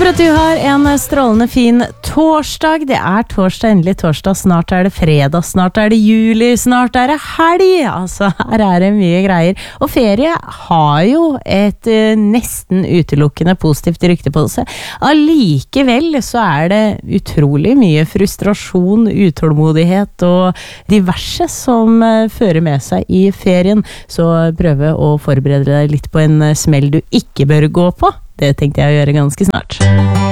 Håper at du har en strålende fin torsdag. Det torsdag, endelig torsdag. Snart det fredag, snart det juli, snart det helg. Altså, her det mye greier. Og ferie har jo et nesten utelukkende positivt rykte på seg. Allikevel så det utrolig mye frustrasjon, utålmodighet og diverse som fører med seg i ferien. Så prøve å forberede deg litt på en smell du ikke bør gå på. Det tenkte jeg å gjøre ganske snart.